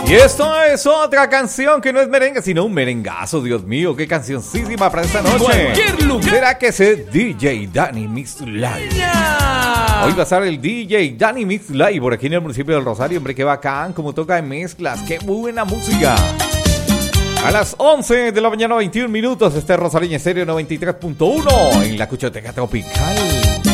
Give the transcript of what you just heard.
Y esto es otra canción que no es merengue, sino un merengazo. Dios mío, qué cancioncísima para esta noche. Cualquier lugar. ¿Será que ese DJ Danny Mix Live? Hoy va a estar el DJ Danny Mix Live por aquí en el municipio del Rosario. Hombre, qué bacán, como toca en mezclas, qué buena música. A las 11 de la mañana, 21 minutos, este es Rosario Estéreo 93.1 en la Cuchoteca Tropical.